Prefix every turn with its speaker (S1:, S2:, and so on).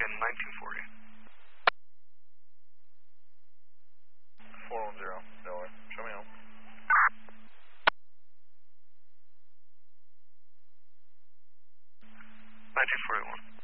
S1: in 1940.
S2: 410, Delaware. Show me home.
S1: 1941.